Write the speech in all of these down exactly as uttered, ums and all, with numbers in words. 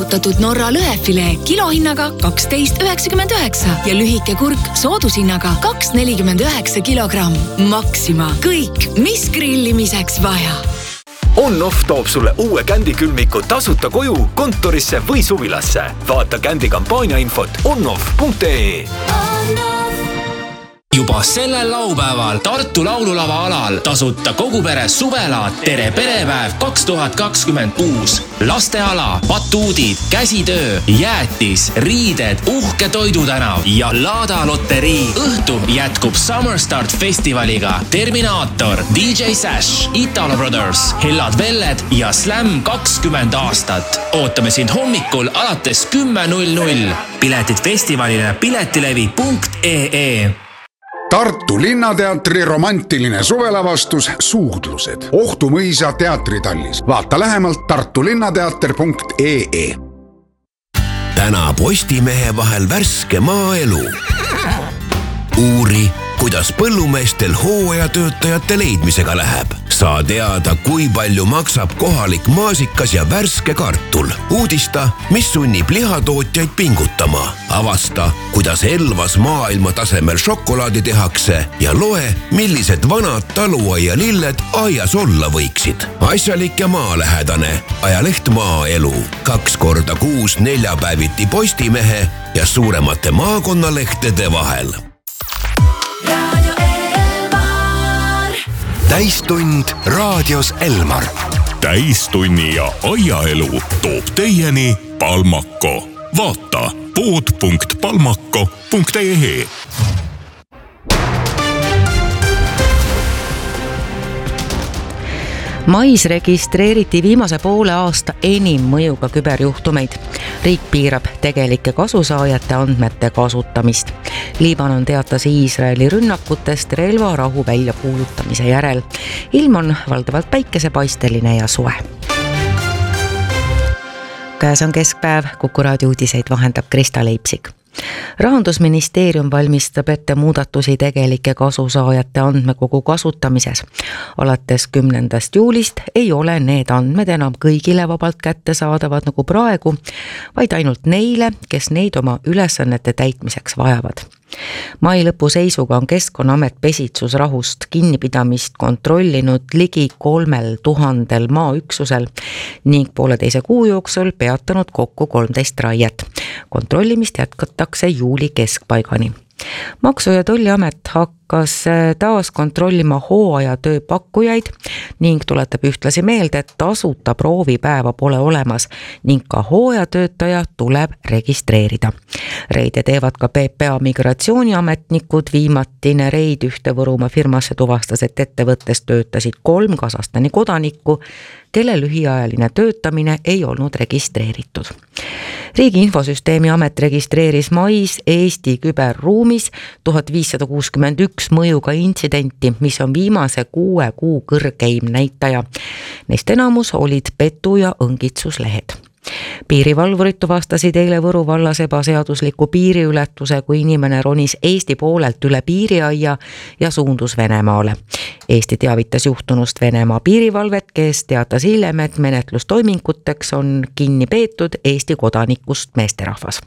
eraldatud Norra lõhefilee kilohinnaga kaksteist üheksakümmend üheksa ja lühike kurk soodushinnaga kaks nelikümmend üheksa kilogramm. Maxima. Kõik, mis grillimiseks vaja. On-Off toob sulle uue Kändi külmiku tasuta koju, kontorisse või suvilasse. Vaata Kändi kampaania infot onoff punkt ee. Juba sellel laupäeval Tartu laululava alal tasuta kogu pere suvelaat Tere perepäev kaks tuhat kakskümmend kuus. Lasteala, batuudid, käsitöö, jäätis, riided, uhke toidutänav ja Laada loterii. Õhtu jätkub Summer Start festivaliga Terminaator, D J Sash, Italo Brothers, Hellad Velled ja Slam kakskümmend aastat. Ootame sind hommikul alates kümme null null. Piletid festivalile piletilevi punkt ee. Tartu Linnateatri romantiline suvelavastus Suudlused. Ohtumõisa teatritallis. Vaata lähemalt tartulinnateater punkt ee. Täna Postimehe vahel värske maaelu. Uuri, kuidas põllumeestel hooajatöötajate leidmisega läheb. Saa teada, kui palju maksab kohalik maasikas ja värske kartul. Uudista, mis sunnib lihatootjaid pingutama. Avasta, kuidas Elvas maailma tasemel šokolaadi tehakse ja loe, millised vanad taluaia lilled aias olla võiksid. Asjalik ja maalähedane. Ajaleht Maaelu. Kaks korda kuus neljapäeviti Postimehe ja suuremate maakonnalehtede vahel. Täistund raadios Elmar. Täistunni ja aiaelu toob teieni Palmako. Vaata pood punkt palmako punkt ee. Mais registreeriti viimase poole aasta enim mõjuga küberjuhtumeid. Riik piirab tegelike kasusaajate andmete kasutamist. Liibanon teatas Iisraeli rünnakutest relvarahu väljakuulutamise järel. Ilm on valdavalt päikesepaisteline ja suve. Käes on keskpäev, Kuku raadio uudiseid vahendab Krista Leipsik. Rahandusministeerium valmistab ette muudatusi tegelike kasusaajate andmekogu kasutamises. Alates kümnendast juulist ei ole need andmed enam kõigile vabalt kättesaadavad nagu praegu, vaid ainult neile, kes neid oma ülesannete täitmiseks vajavad. Mai lõpu seisuga on Keskkonnaamet pesitsusrahust kinnipidamist kontrollinud ligi kolmel tuhandel maaüksusel ning pooleteise kuu jooksul peatanud kokku kolmteist raiet. Kontrollimist jätkatakse juuli keskpaigani. Maksu- ja Tolliamet hakkas taas kontrollima hooajatöö pakkujaid ning tuletab ühtlasi meelde, et tasuta proovipäeva pole olemas ning ka hooajatöötaja tuleb registreerida. Reide teevad ka P P A migratsiooniametnikud. Viimatine reid ühte Võrumaa firmasse tuvastas, et ettevõttes töötasid kolm Kasahstani kodanikku, kelle lühiajaline töötamine ei olnud registreeritud. Riigi infosüsteemi amet registreeris mais Eesti küberruumis tuhat viissada kuuskümmend üks mõjuga intsidenti, mis on viimase kuue kuu kõrgeim näitaja. Neist enamus olid petu- ja õngitsuslehed. Piirivalvurid tuvastasid eile Võru vallas ebaseadusliku piiriületuse, kui inimene ronis Eesti poolelt üle piiriaia ja suundus Venemaale. Eesti teavitas juhtunust Venemaa piirivalvet, kes teatas hiljem, et menetlustoiminguteks on kinni peetud Eesti kodanikust meesterahvas.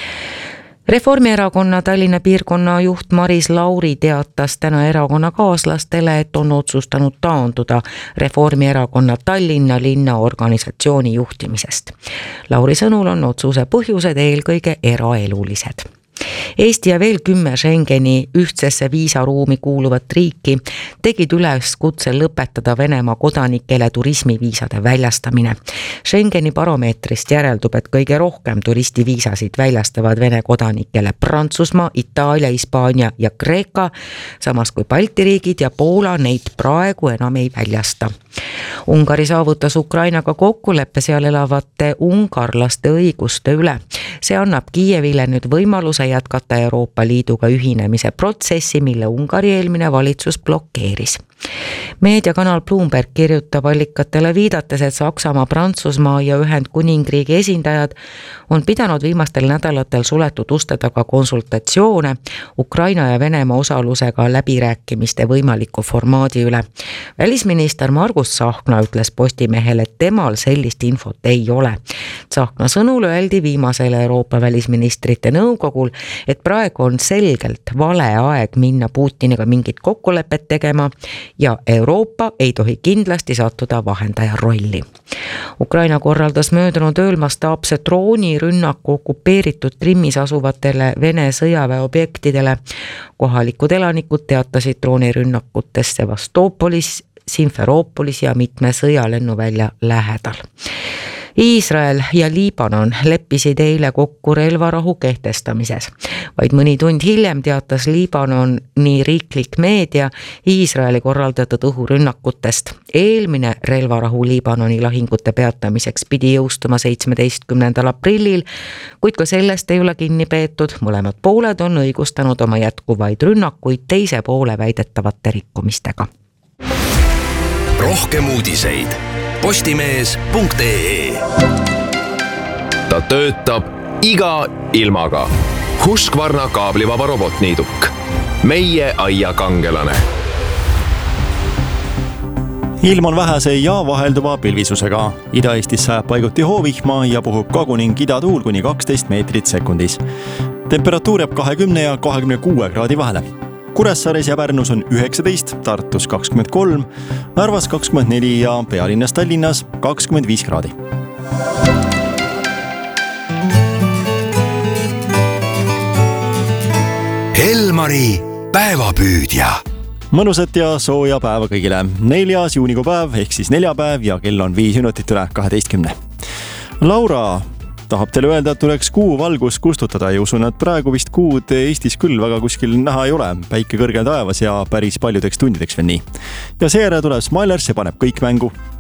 Reformierakonna Tallinna piirkonna juht Maris Lauri teatas täna erakonna kaaslastele, et on otsustanud taanduda Reformierakonna Tallinna linna organisatsiooni juhtimisest. Lauri sõnul on otsuse põhjused eelkõige eraelulised. Eesti ja veel kümme Schengeni ühtsesse viisaruumi kuuluvat riiki tegid üles kutse lõpetada Venemaa kodanikele turismiviisade väljastamine. Schengeni baromeetrist järeldub, et kõige rohkem turistiviisasid väljastavad Vene kodanikele Prantsusmaa, Itaalia, Hispaania ja Kreeka, samas kui Balti riigid ja Poola neid praegu enam ei väljasta. Ungari saavutas Ukrainaga kokkuleppe seal elavate ungarlaste õiguste üle. See annab Kiievile nüüd võimaluse jätkata Euroopa Liiduga ühinemise protsessi, mille Ungari eelmine valitsus blokeeris. Meediakanal Bloomberg kirjutab allikatele viidates, et Saksamaa, Prantsusmaa ja Ühendkuningriigi esindajad on pidanud viimastel nädalatel suletud uste taga konsultatsioone Ukraina ja Venemaa osalusega läbirääkimiste võimaliku formaadi üle. Välisminister Margus Tsahkna ütles Postimehele, et temal sellist infot ei ole. Tsahkna sõnul öeldi viimasele Euroopa välisministrite nõukogul, et praegu on selgelt vale aeg minna Putiniga mingit kokkulepet tegema ja Euroopa ei tohi kindlasti sattuda vahendaja rolli. Ukraina korraldas möödunud ööl mastaapse droonirünnaku okupeeritud Krimmis asuvatele Vene sõjaväeobjektidele. Kohalikud elanikud teatasid droonirünnakutest Sevastoopolis, Simferoopolis ja mitme sõjalennuvälja lähedal. Iisrael ja Liibanon leppisid eile kokku relvarahu kehtestamises. Vaid mõni tund hiljem teatas Liibanoni riiklik meedia Iisraeli korraldatud õhurünnakutest. Eelmine relvarahu Liibanoni lahingute peatamiseks pidi jõustuma seitsmeteistkümnendal aprillil, kuid ka sellest ei ole kinni peetud. Mõlemad pooled on õigustanud oma jätkuvaid rünnakuid teise poole väidetavate rikkumistega. Rohkem uudiseid postimees punkt ee. Ta töötab iga ilmaga. Husqvarna kaablivaba robotniiduk. Meie aia kangelane. Ilm on vähese ja vahelduva pilvisusega. Ida-Eestis sajab paiguti hoovihma ja puhub kagu ning idatuul kuni kaksteist meetrit sekundis. Temperatuur jääb kahekümne ja kahekümne kuue kraadi vahele. Kuressaares ja Pärnus on üheksateist, Tartus kakskümmend kolm, Narvas kakskümmend neli ja pealinnas Tallinnas kakskümmend viis kraadi. Elmari päevapüüdja. Mõnusat ja sooja päeva kõigile. Neljas juunikuu päev ehk siis neljapäev ja kell on viis minutit üle kaheteistkümne. Laura tahab teile öelda, et tuleks kuu valgus kustutada ja usun, et praegu vist kuud Eestis küll väga kuskil näha ei ole. Päike kõrgel taevas ja päris paljudeks tundideks veel nii. Ja seejärel tuleb Smilers ja paneb kõik mängu.